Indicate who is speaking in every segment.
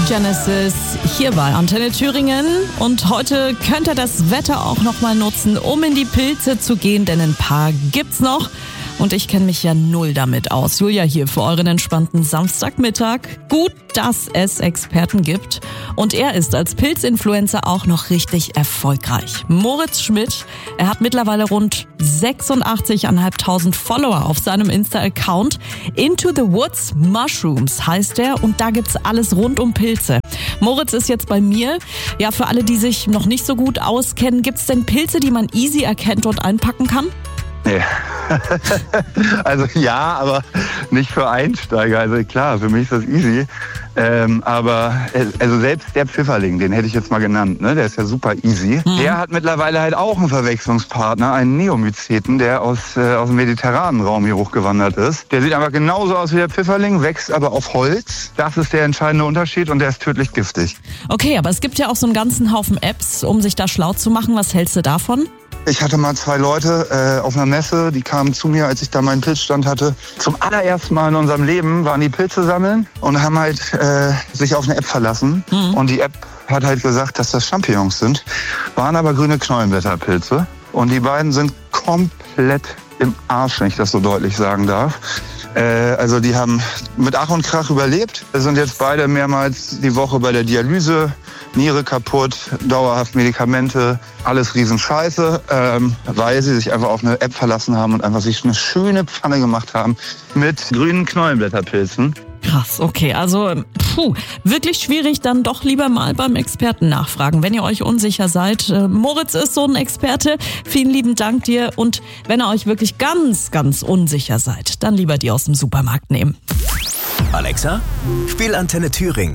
Speaker 1: Genesis hier bei Antenne Thüringen. Und heute könnt ihr das Wetter auch nochmal nutzen, um in die Pilze zu gehen, denn ein paar gibt's noch. Und ich kenne mich ja null damit aus. Julia hier für euren entspannten Samstagmittag. Gut, dass es Experten gibt. Und er ist als Pilzinfluencer auch noch richtig erfolgreich. Moritz Schmidt, er hat mittlerweile rund 86.500 Follower auf seinem Insta-Account. Into the Woods Mushrooms heißt er und da gibt's alles rund um Pilze. Moritz ist jetzt bei mir. Ja, für alle, die sich noch nicht so gut auskennen, gibt's denn Pilze, die man easy erkennt und einpacken kann?
Speaker 2: Nee. Also ja, aber nicht für Einsteiger. Also klar, für mich ist das easy. Aber also selbst der Pfifferling, den hätte ich jetzt mal genannt, ne? Der ist ja super easy. Der hat mittlerweile halt auch einen Verwechslungspartner, einen Neomyceten, der aus dem mediterranen Raum hier hochgewandert ist. Der sieht einfach genauso aus wie der Pfifferling, wächst aber auf Holz. Das ist der entscheidende Unterschied und der ist tödlich giftig.
Speaker 1: Okay, aber es gibt ja auch so einen ganzen Haufen Apps, um sich da schlau zu machen. Was hältst du davon?
Speaker 2: Ich hatte mal 2 Leute auf einer Messe, die kamen zu mir, als ich da meinen Pilzstand hatte. Zum allerersten Mal in unserem Leben waren die Pilze sammeln und haben halt sich auf eine App verlassen. Und die App hat halt gesagt, dass das Champignons sind, waren aber grüne Knollenblätterpilze. Und die beiden sind komplett im Arsch, wenn ich das so deutlich sagen darf. Also die haben mit Ach und Krach überlebt, sind jetzt beide mehrmals die Woche bei der Dialyse, Niere kaputt, dauerhaft Medikamente, alles Riesenscheiße, weil sie sich einfach auf eine App verlassen haben und einfach sich eine schöne Pfanne gemacht haben mit grünen Knollenblätterpilzen.
Speaker 1: Krass, okay, also wirklich schwierig, dann doch lieber mal beim Experten nachfragen, wenn ihr euch unsicher seid. Moritz ist so ein Experte, vielen lieben Dank dir und wenn ihr euch wirklich ganz, ganz unsicher seid, dann lieber die aus dem Supermarkt nehmen.
Speaker 3: Alexa, spiel Antenne Thüringen.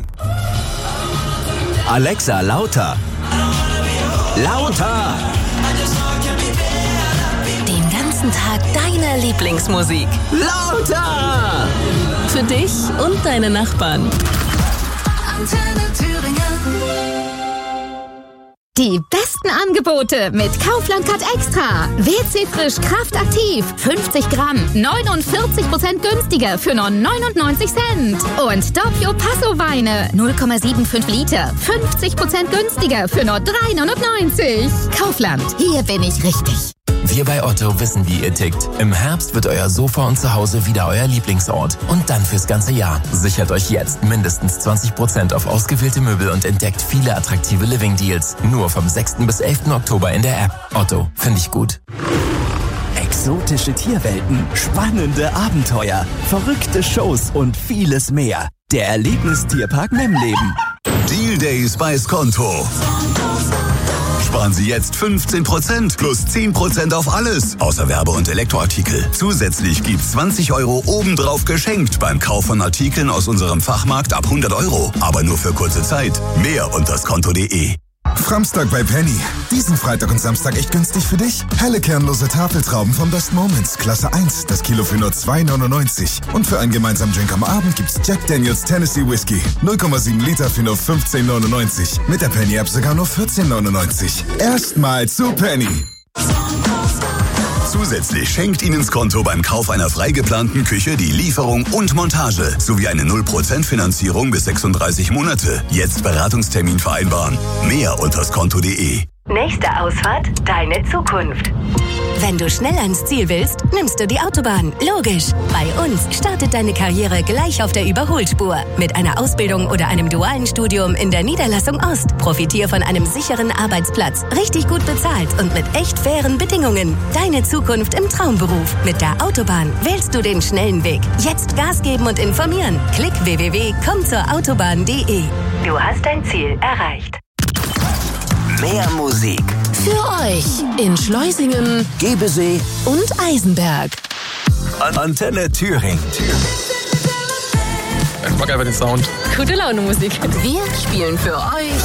Speaker 3: Alexa, lauter. Lauter!
Speaker 4: Den ganzen Tag deine Lieblingsmusik.
Speaker 3: Lauter!
Speaker 4: Für dich und deine Nachbarn.
Speaker 5: Antenne Thüringen.
Speaker 6: Die besten Angebote mit Kaufland Cut Extra. WC Frisch Kraftaktiv. 50 Gramm. 49% günstiger für nur 99 Cent. Und Doppio Passo Weine. 0,75 Liter. 50% günstiger für nur 3,99. Kaufland. Hier bin ich richtig.
Speaker 7: Wir bei Otto wissen, wie ihr tickt. Im Herbst wird euer Sofa und Zuhause wieder euer Lieblingsort. Und dann fürs ganze Jahr. Sichert euch jetzt mindestens 20% auf ausgewählte Möbel und entdeckt viele attraktive Living-Deals. Nur vom 6. bis 11. Oktober in der App. Otto, finde ich gut.
Speaker 3: Exotische Tierwelten, spannende Abenteuer, verrückte Shows und vieles mehr. Der Erlebnistierpark Memleben.
Speaker 8: Deal Days bei Skonto. Sparen Sie jetzt 15% plus 10% auf alles, außer Werbe- und Elektroartikel. Zusätzlich gibt's 20 € obendrauf geschenkt beim Kauf von Artikeln aus unserem Fachmarkt ab 100 €. Aber nur für kurze Zeit. Mehr unter skonto.de.
Speaker 9: Framstag bei Penny. Diesen Freitag und Samstag echt günstig für dich. Helle kernlose Tafeltrauben von Best Moments, Klasse 1, das Kilo für nur 2,99. Und für einen gemeinsamen Drink am Abend gibt's Jack Daniels Tennessee Whiskey. 0,7 Liter für nur 15,99. Mit der Penny-App sogar nur 14,99. Erstmal zu Penny.
Speaker 8: Zusätzlich schenkt Ihnen Skonto beim Kauf einer frei geplanten Küche die Lieferung und Montage sowie eine 0% Finanzierung bis 36 Monate. Jetzt Beratungstermin vereinbaren. Mehr unter skonto.de.
Speaker 4: Nächste Ausfahrt, deine Zukunft. Wenn du schnell ans Ziel willst, nimmst du die Autobahn. Logisch. Bei uns startet deine Karriere gleich auf der Überholspur. Mit einer Ausbildung oder einem dualen Studium in der Niederlassung Ost. Profitier von einem sicheren Arbeitsplatz, richtig gut bezahlt und mit echt fairen Bedingungen. Deine Zukunft im Traumberuf. Mit der Autobahn wählst du den schnellen Weg. Jetzt Gas geben und informieren. Klick www.kommzurautobahn.de. Du hast dein Ziel erreicht.
Speaker 3: Mehr Musik.
Speaker 4: Für euch in Schleusingen,
Speaker 3: Gebesee
Speaker 4: und Eisenberg.
Speaker 3: Antenne Thüringen.
Speaker 10: Ich mag einfach den Sound.
Speaker 4: Gute Laune Musik. Wir spielen für euch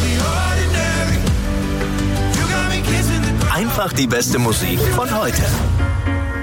Speaker 3: Einfach die beste Musik von heute.